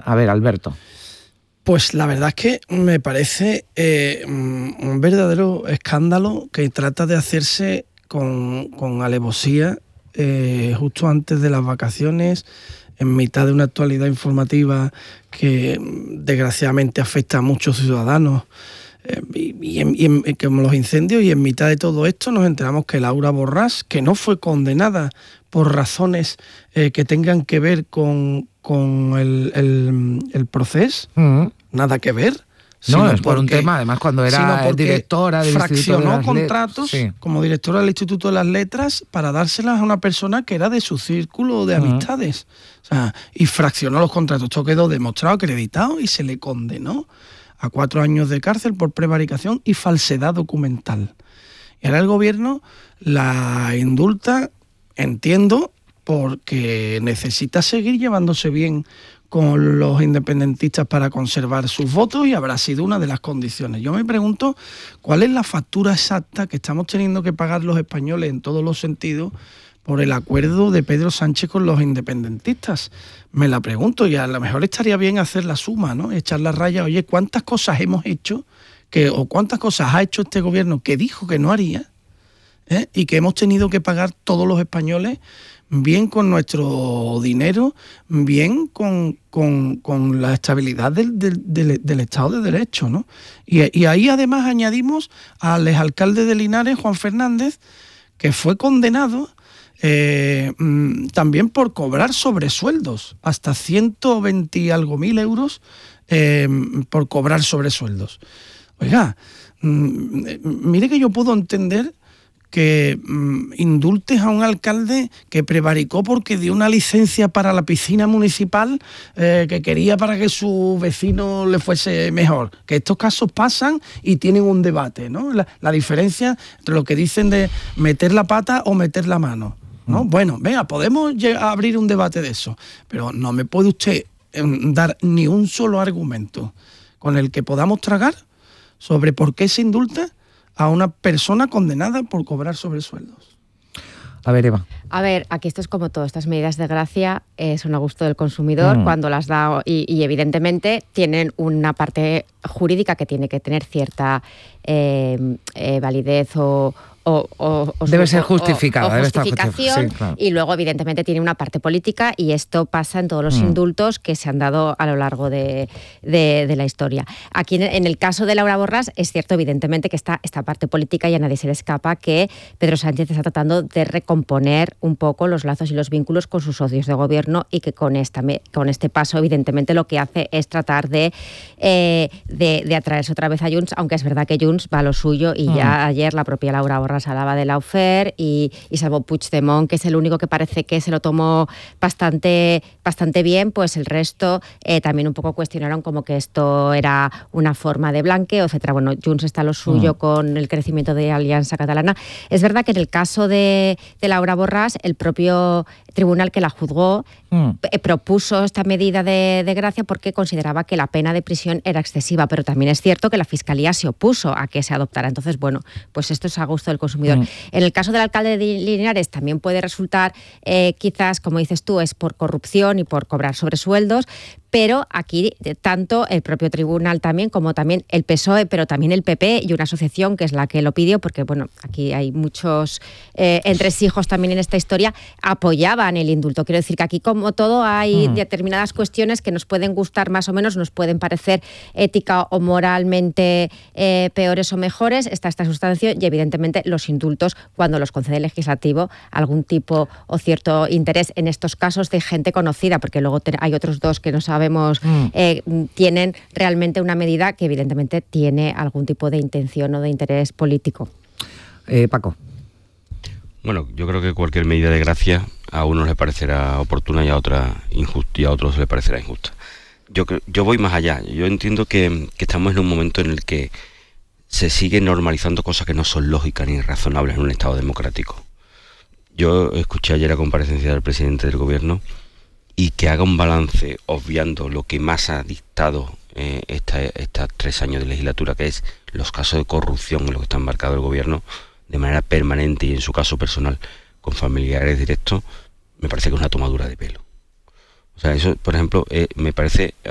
A ver, Alberto. Pues la verdad es que me parece un verdadero escándalo que trata de hacerse con alevosía justo antes de las vacaciones, en mitad de una actualidad informativa que desgraciadamente afecta a muchos ciudadanos, como los incendios, y en mitad de todo esto nos enteramos que Laura Borràs, que no fue condenada por razones que tengan que ver con el proceso, nada que ver. No, es por un tema, además cuando era directora del Instituto de las Letras. Fraccionó contratos como directora del Instituto de las Letras para dárselas a una persona que era de su círculo de amistades. O sea, y fraccionó los contratos. Esto quedó demostrado, acreditado, y se le condenó a 4 años de cárcel por prevaricación y falsedad documental. Y ahora el gobierno la indulta, entiendo, porque necesita seguir llevándose bien con los independentistas para conservar sus votos, y habrá sido una de las condiciones. Yo me pregunto cuál es la factura exacta que estamos teniendo que pagar los españoles en todos los sentidos por el acuerdo de Pedro Sánchez con los independentistas. Me la pregunto, y a lo mejor estaría bien hacer la suma, ¿no? Echar la raya, oye, ¿cuántas cosas hemos hecho o cuántas cosas ha hecho este gobierno que dijo que no haría, y que hemos tenido que pagar todos los españoles, bien con nuestro dinero, bien con la estabilidad del Estado de Derecho, ¿no? Y ahí además añadimos al exalcalde de Linares, Juan Fernández, que fue condenado también por cobrar sobresueldos, hasta 120 y algo mil euros por cobrar sobresueldos. Oiga, mire que yo puedo entender que indultes a un alcalde que prevaricó porque dio una licencia para la piscina municipal que quería para que su vecino le fuese mejor. Que estos casos pasan y tienen un debate, ¿no? La diferencia entre lo que dicen de meter la pata o meter la mano, ¿no? Bueno, venga, podemos abrir un debate de eso, pero no me puede usted dar ni un solo argumento con el que podamos tragar sobre por qué se indulta a una persona condenada por cobrar sobresueldos. A ver, Eva. A ver, aquí esto es como todo. Estas medidas de gracia son a gusto del consumidor cuando las da, y evidentemente tienen una parte jurídica que tiene que tener cierta validez o debe ser justificada, debe estar justificación, sí, claro. Y luego evidentemente tiene una parte política, y esto pasa en todos los indultos que se han dado a lo largo de la historia. Aquí en el caso de Laura Borràs es cierto evidentemente que esta parte política, y a nadie se le escapa que Pedro Sánchez está tratando de recomponer un poco los lazos y los vínculos con sus socios de gobierno, y que con este paso evidentemente lo que hace es tratar de atraerse otra vez a Junts, aunque es verdad que Junts va a lo suyo, y ya ayer la propia Laura Borràs hablaba de Lawfare, y salvo Puigdemont, que es el único que parece que se lo tomó bastante bien, pues el resto también un poco cuestionaron como que esto era una forma de blanqueo, etcétera. Bueno, Junts está a lo suyo con el crecimiento de Alianza Catalana. Es verdad que en el caso de Laura Borràs, el propio tribunal que la juzgó propuso esta medida de gracia porque consideraba que la pena de prisión era excesiva, pero también es cierto que la Fiscalía se opuso a que se adoptara. Entonces, bueno, pues esto es a gusto del consumidor. En el caso del alcalde de Linares también puede resultar, quizás, como dices tú, es por corrupción y por cobrar sobresueldos, pero aquí tanto el propio tribunal también, como también el PSOE, pero también el PP y una asociación que es la que lo pidió, porque bueno, aquí hay muchos entresijos también en esta historia, apoyaban el indulto. Quiero decir que aquí, como todo, hay determinadas cuestiones que nos pueden gustar más o menos, nos pueden parecer ética o moralmente peores o mejores. Está esta sustancia, y evidentemente los indultos, cuando los concede el legislativo, algún tipo o cierto interés en estos casos de gente conocida, porque luego hay otros dos que no sabemos, tienen realmente una medida que evidentemente tiene algún tipo de intención o de interés político. Paco. Bueno, yo creo que cualquier medida de gracia a unos le parecerá oportuna y a otros le parecerá injusta. Yo voy más allá. Yo entiendo que estamos en un momento en el que se siguen normalizando cosas que no son lógicas ni razonables en un Estado democrático. Yo escuché ayer la comparecencia del presidente del gobierno, y que haga un balance obviando lo que más ha dictado estos 3 años de legislatura, que es los casos de corrupción en los que está embarcado el gobierno de manera permanente, y en su caso personal con familiares directos, me parece que es una tomadura de pelo. O sea, eso, por ejemplo, me parece